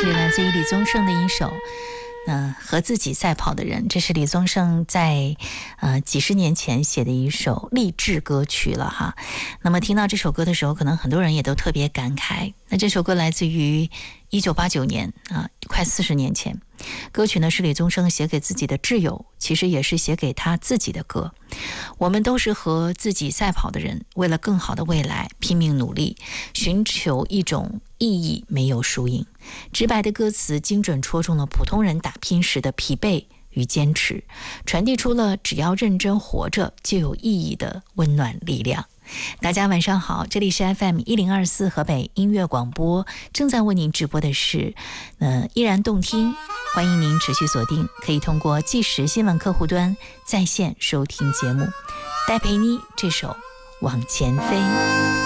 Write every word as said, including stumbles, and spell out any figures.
是来自于李宗盛的一首呃，和自己赛跑的人，这是李宗盛在呃几十年前写的一首励志歌曲了哈。那么听到这首歌的时候，可能很多人也都特别感慨。那这首歌来自于一九八九年啊，快四十年前。歌曲呢是李宗盛写给自己的挚友，其实也是写给他自己的歌。我们都是和自己赛跑的人，为了更好的未来拼命努力，寻求一种意义，没有输赢。直白的歌词精准戳中了普通人打拼时的疲惫与坚持，传递出了只要认真活着就有意义的温暖力量。大家晚上好，这里是 F M 一零二四河北音乐广播，正在为您直播的是呃依然动听，欢迎您持续锁定，可以通过即时新闻客户端在线收听节目。戴佩妮这首往前飞。